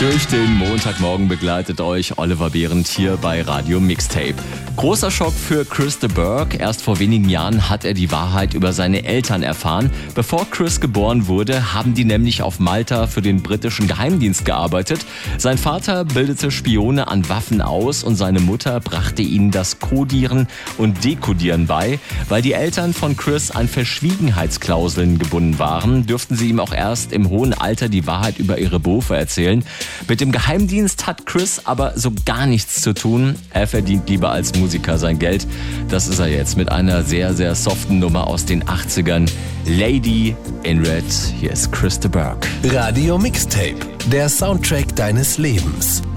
Durch den Montagmorgen begleitet euch Oliver Behrendt hier bei Radio Mixtape. Großer Schock für Chris de Burgh. Erst vor wenigen Jahren hat er die Wahrheit über seine Eltern erfahren. Bevor Chris geboren wurde, haben die nämlich auf Malta für den britischen Geheimdienst gearbeitet. Sein Vater bildete Spione an Waffen aus und seine Mutter brachte ihnen das Kodieren und Dekodieren bei. Weil die Eltern von Chris an Verschwiegenheitsklauseln gebunden waren, dürften sie ihm auch erst im hohen Alter die Wahrheit über ihre Berufe erzählen. Mit dem Geheimdienst hat Chris aber so gar nichts zu tun. Er verdient lieber als Musiker sein Geld. Das ist er jetzt mit einer sehr, sehr soften Nummer aus den 80ern. Lady in Red. Hier ist Chris de Burgh. Radio Mixtape, der Soundtrack deines Lebens.